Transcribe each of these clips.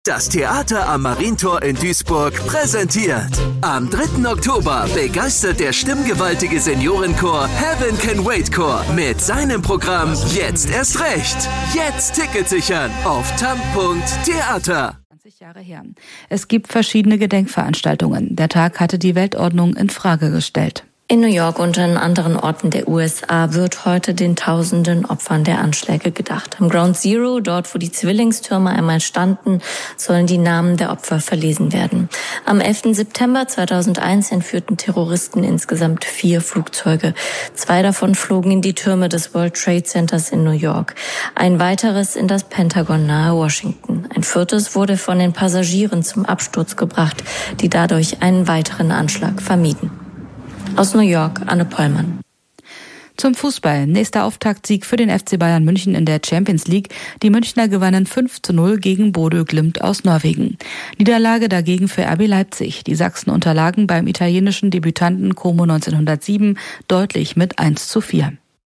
Das Theater am Marientor in Duisburg präsentiert. Am 3. Oktober begeistert der stimmgewaltige Seniorenchor Heaven Can Wait Chor mit seinem Programm Jetzt erst recht. Jetzt Ticket sichern auf tam.theater. 20 Jahre her. Es gibt verschiedene Gedenkveranstaltungen. Der Tag hatte die Weltordnung in Frage gestellt. In New York und an anderen Orten der USA wird heute den tausenden Opfern der Anschläge gedacht. Am Ground Zero, dort wo die Zwillingstürme einmal standen, sollen die Namen der Opfer verlesen werden. Am 11. September 2001 entführten Terroristen insgesamt 4 Flugzeuge. 2 davon flogen in die Türme des World Trade Centers in New York. Ein weiteres in das Pentagon nahe Washington. Ein 4. wurde von den Passagieren zum Absturz gebracht, die dadurch einen weiteren Anschlag vermieden. Aus New York, Anne Pollmann. Zum Fußball. Nächster Auftaktsieg für den FC Bayern München in der Champions League. Die Münchner gewannen 5:0 gegen Bodø Glimt aus Norwegen. Niederlage dagegen für RB Leipzig. Die Sachsen unterlagen beim italienischen Debütanten Como 1907 deutlich mit 1:4.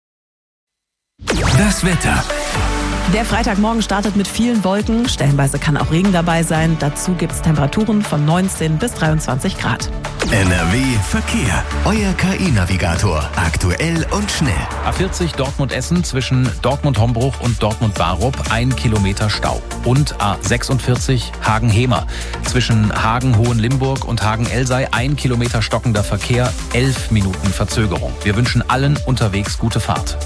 Das Wetter. Der Freitagmorgen startet mit vielen Wolken. Stellenweise kann auch Regen dabei sein. Dazu gibt es Temperaturen von 19 bis 23 Grad. NRW Verkehr. Euer KI-Navigator. Aktuell und schnell. A40 Dortmund-Essen zwischen Dortmund-Hombruch und Dortmund-Barup 1 Kilometer Stau. Und A46 Hagen-Hemer zwischen Hagen-Hohenlimburg und Hagen-Elsei 1 Kilometer stockender Verkehr, 11 Minuten Verzögerung. Wir wünschen allen unterwegs gute Fahrt.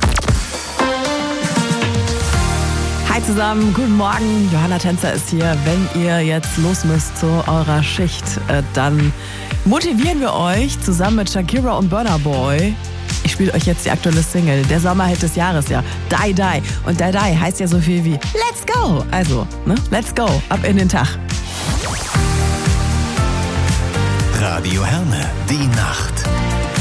Hi zusammen, guten Morgen. Johanna Tänzer ist hier. Wenn ihr jetzt los müsst zu eurer Schicht, dann motivieren wir euch zusammen mit Shakira und Burna Boy. Ich spiele euch jetzt die aktuelle Single, der Sommerhit des Jahres, ja. Die Die. Und Die Die heißt ja so viel wie Let's go. Also, let's go. Ab in den Tag. Radio Herne, die Nacht.